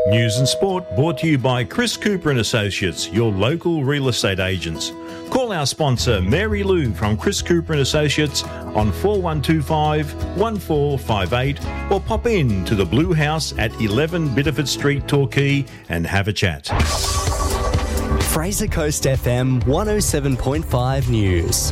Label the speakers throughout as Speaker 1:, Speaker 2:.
Speaker 1: News and sport brought to you by Chris Cooper and Associates, your local real estate agents. Call our sponsor Mary Lou from Chris Cooper and Associates on 4125 1458 or pop in to the Blue House at 11 Bitterford Street, Torquay and have a chat.
Speaker 2: Fraser Coast FM 107.5 News.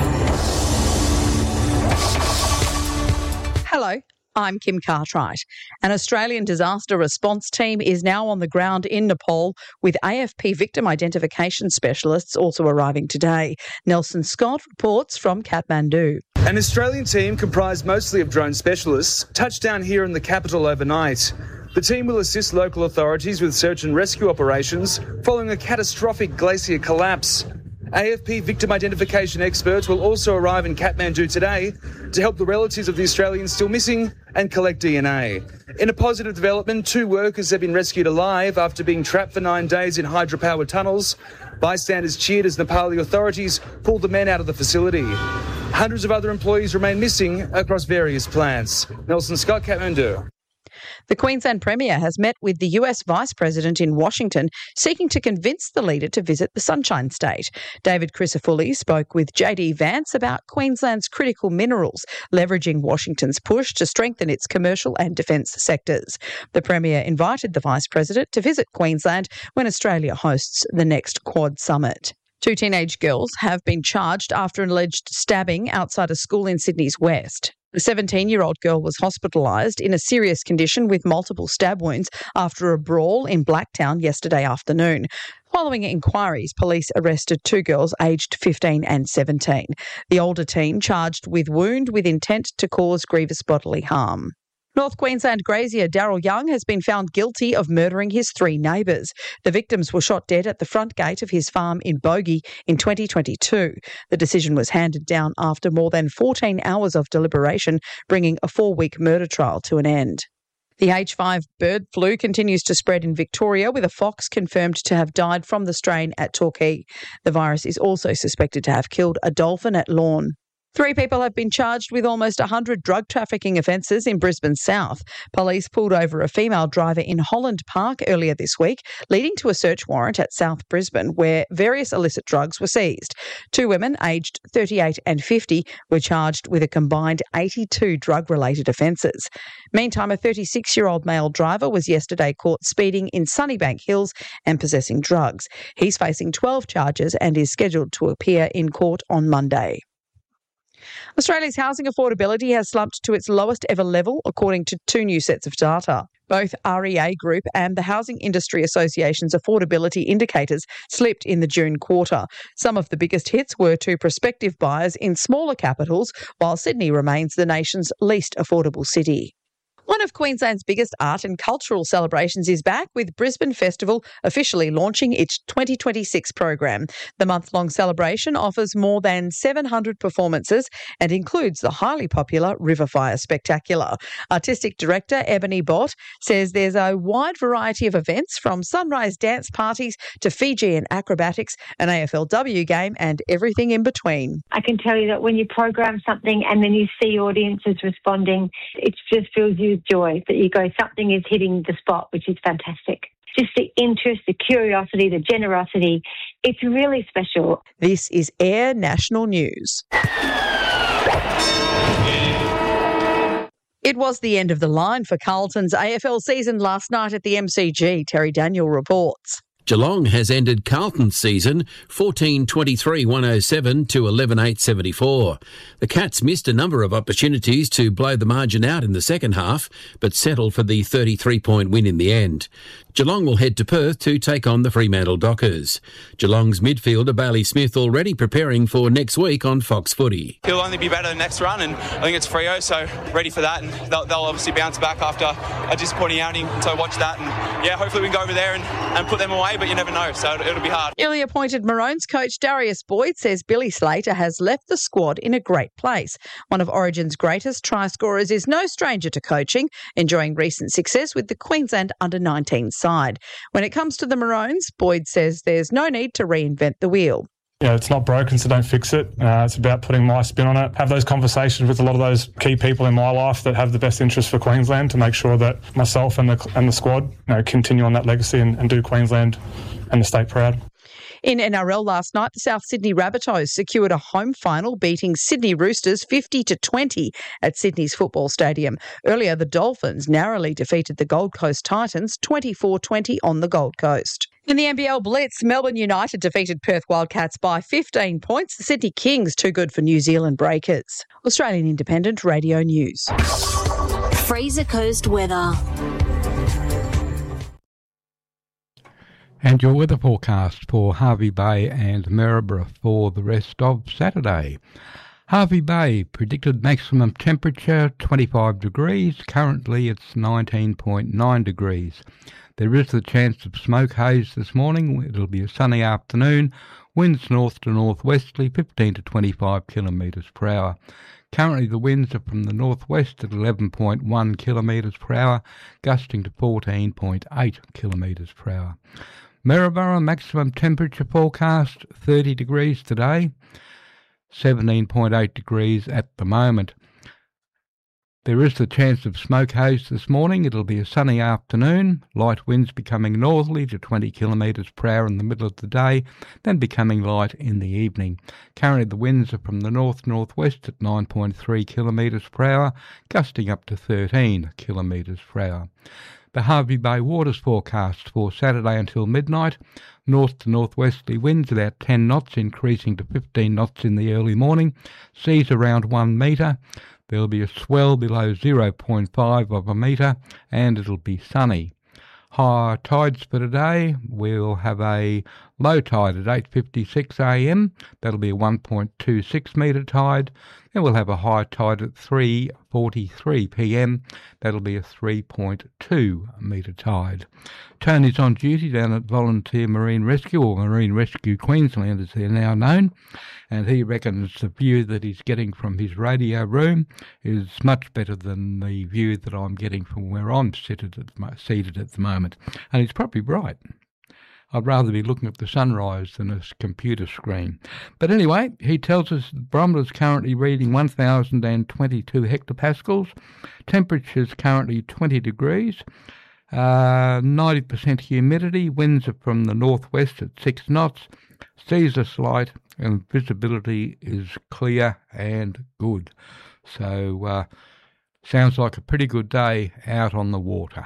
Speaker 3: Hello, I'm Kim Cartwright. An Australian disaster response team is now on the ground in Nepal, with AFP victim identification specialists also arriving today. Nelson Scott reports from Kathmandu.
Speaker 4: An Australian team comprised mostly of drone specialists touched down here in the capital overnight. The team will assist local authorities with search and rescue operations following a catastrophic glacier collapse. AFP victim identification experts will also arrive in Kathmandu today to help the relatives of the Australians still missing and collect DNA. In a positive development, 2 workers have been rescued alive after being trapped for 9 days in hydropower tunnels. Bystanders cheered as Nepali authorities pulled the men out of the facility. Hundreds of other employees remain missing across various plants. Nelson Scott, Kathmandu.
Speaker 3: The Queensland Premier has met with the US Vice President in Washington, seeking to convince the leader to visit the Sunshine State. David Crisafulli spoke with JD Vance about Queensland's critical minerals, leveraging Washington's push to strengthen its commercial and defence sectors. The Premier invited the Vice President to visit Queensland when Australia hosts the next Quad Summit. 2 teenage girls have been charged after an alleged stabbing outside a school in Sydney's West. The 17-year-old girl was hospitalised in a serious condition with multiple stab wounds after a brawl in Blacktown yesterday afternoon. Following inquiries, police arrested 2 girls aged 15 and 17. The older teen charged with wound with intent to cause grievous bodily harm. North Queensland grazier Daryl Young has been found guilty of murdering his 3 neighbours. The victims were shot dead at the front gate of his farm in Bogey in 2022. The decision was handed down after more than 14 hours of deliberation, bringing a 4-week murder trial to an end. The H5 bird flu continues to spread in Victoria, with a fox confirmed to have died from the strain at Torquay. The virus is also suspected to have killed a dolphin at Lorne. 3 people have been charged with almost 100 drug trafficking offences in Brisbane South. Police pulled over a female driver in Holland Park earlier this week, leading to a search warrant at South Brisbane, where various illicit drugs were seized. 2 women, aged 38 and 50, were charged with a combined 82 drug-related offences. Meantime, a 36-year-old male driver was yesterday caught speeding in Sunnybank Hills and possessing drugs. He's facing 12 charges and is scheduled to appear in court on Monday. Australia's housing affordability has slumped to its lowest ever level, according to 2 new sets of data. Both REA Group and the Housing Industry Association's affordability indicators slipped in the June quarter. Some of the biggest hits were to prospective buyers in smaller capitals, while Sydney remains the nation's least affordable city. One of Queensland's biggest art and cultural celebrations is back, with Brisbane Festival officially launching its 2026 program. The month-long celebration offers more than 700 performances and includes the highly popular Riverfire Spectacular. Artistic Director Ebony Bott says there's a wide variety of events, from sunrise dance parties to Fijian acrobatics, an AFLW game and everything in between.
Speaker 5: I can tell you that when you program something and then you see audiences responding, it just fills you with joy that you go, something is hitting the spot, which is fantastic. Just the interest, the curiosity, the generosity. It's really special.
Speaker 3: This is Air National News. It was the end of the line for Carlton's AFL season last night at the MCG. Terry Daniel reports.
Speaker 6: Geelong has ended Carlton's season 14-23-107 to 11-8-74. The Cats missed a number of opportunities to blow the margin out in the second half, but settled for the 33-point win in the end. Geelong will head to Perth to take on the Fremantle Dockers. Geelong's midfielder Bailey Smith already preparing for next week on Fox Footy.
Speaker 7: He'll only be better next run, and I think it's Freo, so ready for that, and they'll obviously bounce back after a disappointing outing, so watch that, and yeah, hopefully we can go over there and put them away, but you never know, so it'll be hard.
Speaker 3: Newly appointed Maroons coach Darius Boyd says Billy Slater has left the squad in a great place. One of Origin's greatest try scorers is no stranger to coaching, enjoying recent success with the Queensland under-19 side. When it comes to the Maroons, Boyd says there's no need to reinvent the wheel.
Speaker 8: It's not broken, so don't fix it. It's about putting my spin on it. Have those conversations with a lot of those key people in my life that have the best interest for Queensland to make sure that myself and the squad continue on that legacy and do Queensland and the state proud.
Speaker 3: In NRL last night, the South Sydney Rabbitohs secured a home final, beating Sydney Roosters 50-20 at Sydney's football stadium. Earlier, the Dolphins narrowly defeated the Gold Coast Titans 24-20 on the Gold Coast. In the NBL Blitz, Melbourne United defeated Perth Wildcats by 15 points. The Sydney Kings too good for New Zealand Breakers. Australian Independent Radio News.
Speaker 9: Fraser Coast weather.
Speaker 10: And your weather forecast for Hervey Bay and Maryborough for the rest of Saturday. Hervey Bay, predicted maximum temperature 25 degrees. Currently it's 19.9 degrees. There is the chance of smoke haze this morning. It'll be a sunny afternoon. Winds north to northwesterly 15 to 25 kilometres per hour. Currently the winds are from the northwest at 11.1 kilometres per hour, gusting to 14.8 kilometres per hour. Maryborough maximum temperature forecast 30 degrees today, 17.8 degrees at the moment. There is the chance of smoke haze this morning. It'll be a sunny afternoon, light winds becoming northerly to 20 kilometres per hour in the middle of the day, then becoming light in the evening. Currently the winds are from the north-northwest at 9.3 kilometres per hour, gusting up to 13 kilometres per hour. The Hervey Bay waters forecast for Saturday until midnight. North to northwesterly winds about 10 knots, increasing to 15 knots in the early morning. Seas around 1 metre. There'll be a swell below 0.5 of a metre, and it'll be sunny. Higher tides for today. We'll have a low tide at 8:56 a.m. That'll be a 1.26 metre tide. Then we'll have a high tide at 3:43 p.m. That'll be a 3.2 metre tide. Tony's on duty down at Volunteer Marine Rescue, or Marine Rescue Queensland as they're now known, and he reckons the view that he's getting from his radio room is much better than the view that I'm getting from where I'm seated at the moment. And he's probably right. I'd rather be looking at the sunrise than a computer screen. But anyway, he tells us the barometer is currently reading 1,022 hectopascals. Temperature's currently 20 degrees. 90% humidity. Winds are from the northwest at 6 knots. Seas are slight and visibility is clear and good. So sounds like a pretty good day out on the water.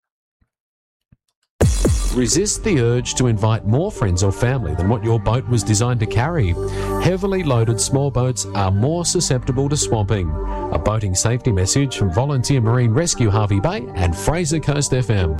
Speaker 11: Resist the urge to invite more friends or family than what your boat was designed to carry. Heavily loaded small boats are more susceptible to swamping. A boating safety message from Volunteer Marine Rescue Hervey Bay and Fraser Coast FM.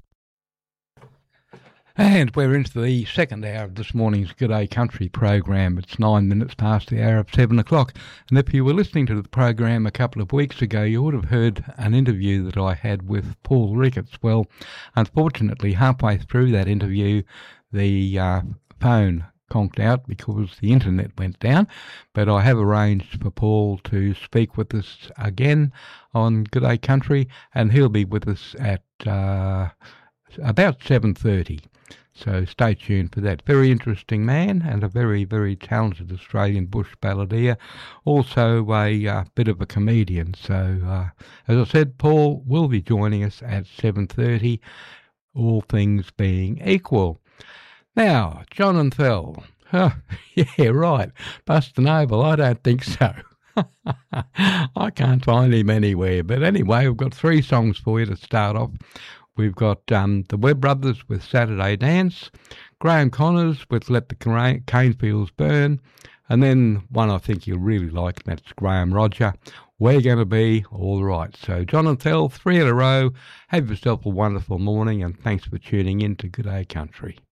Speaker 10: And we're into the second hour of this morning's G'day Country program. It's 9 minutes past the hour of 7 o'clock. And if you were listening to the program a couple of weeks ago, you would have heard an interview that I had with Paul Ricketts. Well, unfortunately, halfway through that interview, the phone conked out because the internet went down. But I have arranged for Paul to speak with us again on G'day Country, and he'll be with us at about 7:30. So stay tuned for that. Very interesting man and a very, very talented Australian bush balladeer. Also a bit of a comedian. So, as I said, Paul will be joining us at 7:30, all things being equal. Now, John and Thel. Oh, yeah, right. Bustin' Oval, I don't think so. I can't find him anywhere. But anyway, we've got 3 songs for you to start off. We've got the Webb Brothers with Saturday Dance, Graham Connors with Let the Cane Fields Burn, and then one I think you'll really like, and that's Graham Roger, We're Going to Be All Right. So John and Thel, 3 in a row. Have yourself a wonderful morning, and thanks for tuning in to G'day Country.